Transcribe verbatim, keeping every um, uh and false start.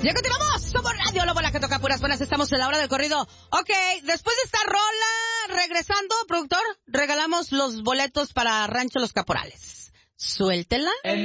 Ya continuamos, somos Radio Lobo, la que toca puras buenas, estamos en la hora del corrido. Ok, después de esta rola, regresando, productor, regalamos los boletos para Rancho Los Caporales. Suéltela.